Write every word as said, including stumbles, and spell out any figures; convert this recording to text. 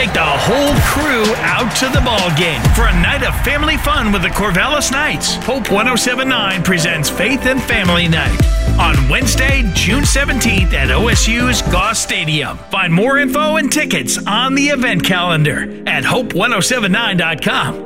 Take the whole crew out to the ball game for a night of family fun with the Corvallis Knights. Hope one oh seven point nine presents Faith and Family Night on Wednesday, June seventeenth at O S U's Goss Stadium. Find more info and tickets on the event calendar at hope ten seventy-nine dot com.